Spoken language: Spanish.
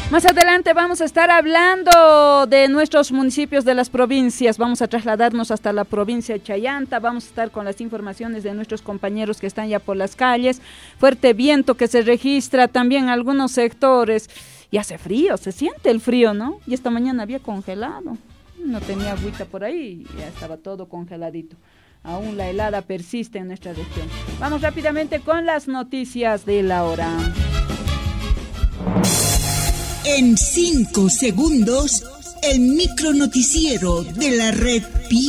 Más adelante vamos a estar hablando de nuestros municipios de las provincias. Vamos a trasladarnos hasta la provincia de Chayanta. Vamos a estar con las informaciones de nuestros compañeros que están ya por las calles. Fuerte viento que se registra también en algunos sectores. Y hace frío, se siente el frío, ¿no? Y esta mañana había congelado. No tenía agüita por ahí, ya estaba todo congeladito. Aún la helada persiste en nuestra región. Vamos rápidamente con las noticias de la hora. En 5 segundos, el micronoticiero de la red Pi